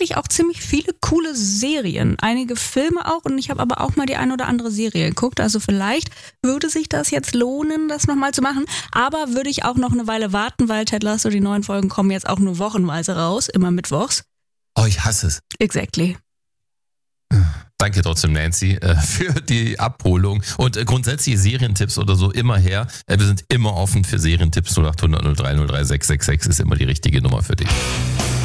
tatsächlich auch ziemlich viele coole Serien. Einige Filme auch und ich habe aber auch mal die eine oder andere Serie geguckt. Also vielleicht würde sich das jetzt lohnen, das nochmal zu machen. Aber würde ich auch noch eine Weile warten, weil Ted Lasso, die neuen Folgen kommen jetzt auch nur wochenweise raus, immer mittwochs. Oh, ich hasse es. Exactly. Danke trotzdem, Nancy, für die Abholung. Und grundsätzlich Serientipps oder so immer her. Wir sind immer offen für Serientipps. 0800 03 03 666 ist immer die richtige Nummer für dich.